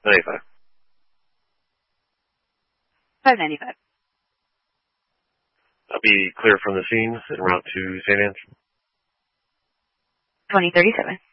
95. 595. I'll be clear from the scene en route to St. Anne. 2037.